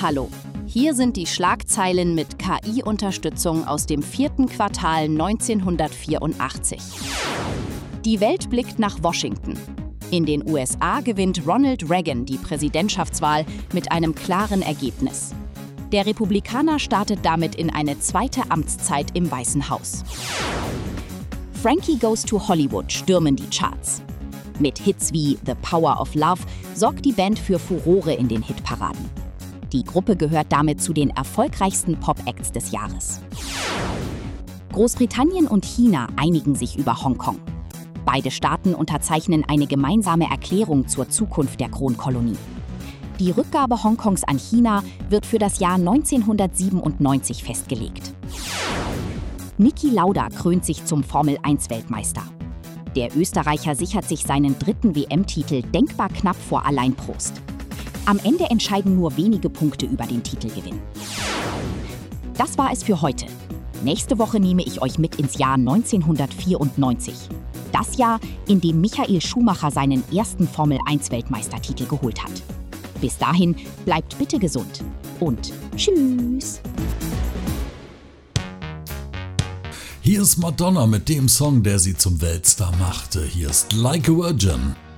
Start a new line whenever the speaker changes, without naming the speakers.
Hallo, hier sind die Schlagzeilen mit KI-Unterstützung aus dem 4. Quartal 1984. Die Welt blickt nach Washington. In den USA gewinnt Ronald Reagan die Präsidentschaftswahl mit einem klaren Ergebnis. Der Republikaner startet damit in eine zweite Amtszeit im Weißen Haus. Frankie Goes to Hollywood stürmen die Charts. Mit Hits wie The Power of Love sorgt die Band für Furore in den Hitparaden. Die Gruppe gehört damit zu den erfolgreichsten Pop-Acts des Jahres. Großbritannien und China einigen sich über Hongkong. Beide Staaten unterzeichnen eine gemeinsame Erklärung zur Zukunft der Kronkolonie. Die Rückgabe Hongkongs an China wird für das Jahr 1997 festgelegt. Niki Lauda krönt sich zum Formel-1-Weltmeister. Der Österreicher sichert sich seinen 3. WM-Titel denkbar knapp vor Alain Prost. Am Ende entscheiden nur wenige Punkte über den Titelgewinn. Das war es für heute. Nächste Woche nehme ich euch mit ins Jahr 1994. Das Jahr, in dem Michael Schumacher seinen ersten Formel-1-Weltmeistertitel geholt hat. Bis dahin, bleibt bitte gesund und tschüss!
Hier ist Madonna mit dem Song, der sie zum Weltstar machte. Hier ist Like a Virgin.